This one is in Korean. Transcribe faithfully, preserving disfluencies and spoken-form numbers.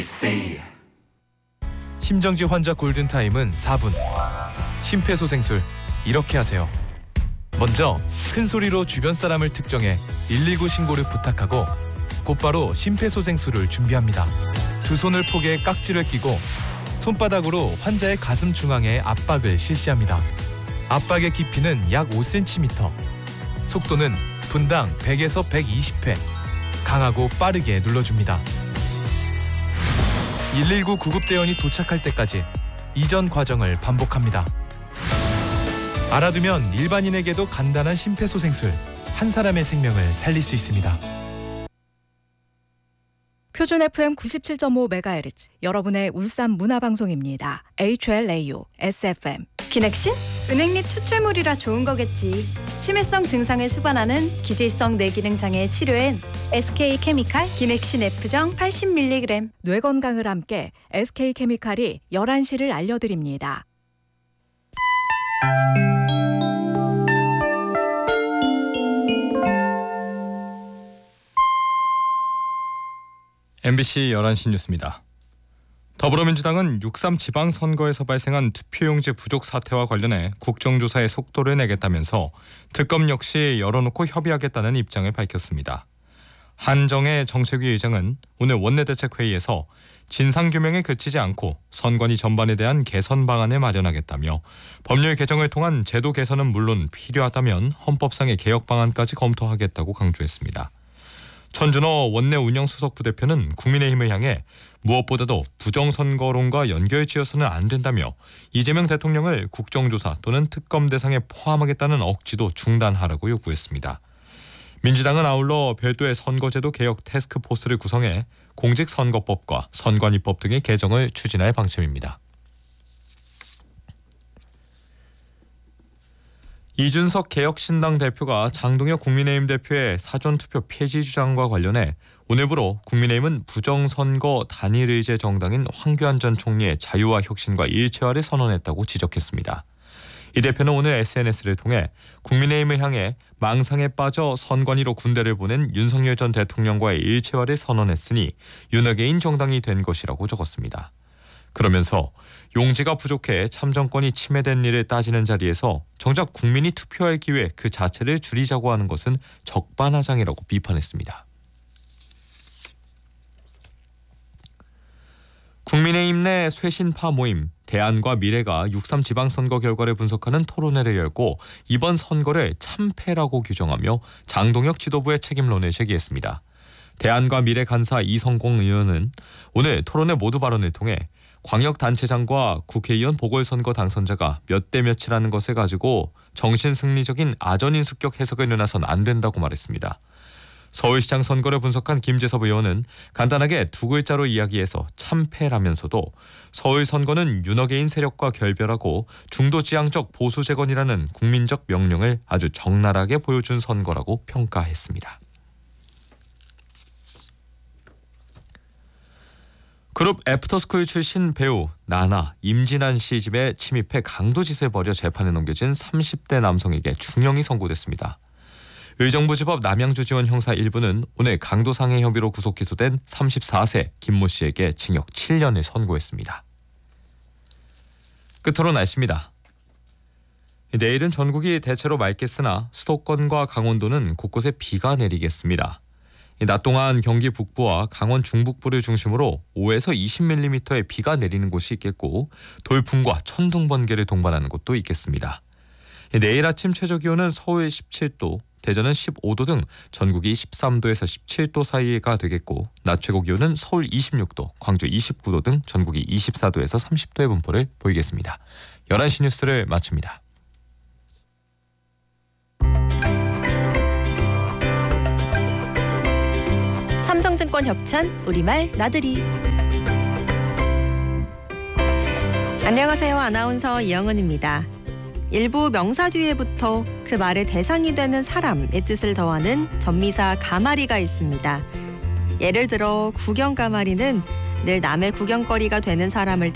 심정지 환자 골든타임은 사 분. 심폐소생술 이렇게 하세요. 먼저 큰 소리로 주변 사람을 특정해 일일구 신고를 부탁하고 곧바로 심폐소생술을 준비합니다. 두 손을 포개 깍지를 끼고 손바닥으로 환자의 가슴 중앙에 압박을 실시합니다. 압박의 깊이는 약 오 센티미터. 속도는 분당 백에서 백이십 회. 강하고 빠르게 눌러줍니다. 일일구 구급대원이 도착할 때까지 이전 과정을 반복합니다. 알아두면 일반인에게도 간단한 심폐소생술, 한 사람의 생명을 살릴 수 있습니다. 표준 에프엠 구십칠 점 오 메가헤르츠 여러분의 울산 문화방송입니다. 에이치엘에이유, 에스에프엠. 기넥신? 은행잎 추출물이라 좋은 거겠지. 치매성 증상을 수반하는 기질성 뇌기능 장애 치료엔 에스케이케미칼 기넥신 F정 팔십 밀리그램. 뇌 건강을 함께 에스케이케미칼이 열한 시를 알려드립니다. 엠비씨 열한 시 뉴스입니다. 더불어민주당은 육삼 지방선거에서 발생한 투표용지 부족 사태와 관련해 국정조사의 속도를 내겠다면서 특검 역시 열어놓고 협의하겠다는 입장을 밝혔습니다. 한정혜 정책위 의장은 오늘 원내대책회의에서 진상규명에 그치지 않고 선관위 전반에 대한 개선 방안을 마련하겠다며 법률 개정을 통한 제도 개선은 물론 필요하다면 헌법상의 개혁 방안까지 검토하겠다고 강조했습니다. 천준호 원내 운영수석 부대표는 국민의힘을 향해 무엇보다도 부정선거론과 연결지어서는 안 된다며 이재명 대통령을 국정조사 또는 특검 대상에 포함하겠다는 억지도 중단하라고 요구했습니다. 민주당은 아울러 별도의 선거제도 개혁 태스크포스를 구성해 공직선거법과 선관위법 등의 개정을 추진할 방침입니다. 이준석 개혁신당 대표가 장동혁 국민의힘 대표의 사전투표 폐지 주장과 관련해 오늘부로 국민의힘은 부정선거 단일의제 정당인 황교안 전 총리의 자유와 혁신과 일체화를 선언했다고 지적했습니다. 이 대표는 오늘 에스엔에스를 통해 국민의힘을 향해 망상에 빠져 선관위로 군대를 보낸 윤석열 전 대통령과의 일체화를 선언했으니 윤핵인 정당이 된 것이라고 적었습니다. 그러면서 용지가 부족해 참정권이 침해된 일을 따지는 자리에서 정작 국민이 투표할 기회 그 자체를 줄이자고 하는 것은 적반하장이라고 비판했습니다. 국민의힘 내 쇄신파 모임 대안과 미래가 육삼 지방선거 결과를 분석하는 토론회를 열고 이번 선거를 참패라고 규정하며 장동혁 지도부의 책임론을 제기했습니다. 대안과 미래 간사 이성공 의원은 오늘 토론회 모두 발언을 통해 광역단체장과 국회의원 보궐선거 당선자가 몇 대 몇이라는 것을 가지고 정신승리적인 아전인수격 해석을 내놔선 안 된다고 말했습니다. 서울시장 선거를 분석한 김재섭 의원은 간단하게 두 글자로 이야기해서 참패라면서도 서울 선거는 윤핵인 세력과 결별하고 중도지향적 보수재건이라는 국민적 명령을 아주 적나라하게 보여준 선거라고 평가했습니다. 그룹 애프터스쿨 출신 배우 나나 임진환 씨 집에 침입해 강도짓을 벌여 재판에 넘겨진 삼십 대 남성에게 중형이 선고됐습니다. 의정부지법 남양주지원 형사 일 부는 오늘 강도상해 혐의로 구속 기소된 삼십사 세 김모 씨에게 징역 칠 년을 선고했습니다. 끝으로 날씨입니다. 내일은 전국이 대체로 맑겠으나 수도권과 강원도는 곳곳에 비가 내리겠습니다. 낮 동안 경기 북부와 강원 중북부를 중심으로 오에서 이십 밀리미터의 비가 내리는 곳이 있겠고 돌풍과 천둥 번개를 동반하는 곳도 있겠습니다. 내일 아침 최저기온은 서울 십칠 도, 대전은 십오 도 등 전국이 십삼 도에서 십칠 도 사이가 되겠고 낮 최고기온은 서울 이십육 도, 광주 이십구 도 등 전국이 이십사 도에서 삼십 도의 분포를 보이겠습니다. 열한 시 뉴스를 마칩니다. 삼성증권 협찬 우리말 나들이. 안녕하세요. 아나운서 이영은입니다. 일부 명사 뒤에부터 그 말의 대상이 되는 사람의 뜻을 더하는 전미사 가마리가 있습니다. 예를 들어 구경가마리는 늘 남의 구경거리가 되는 사람을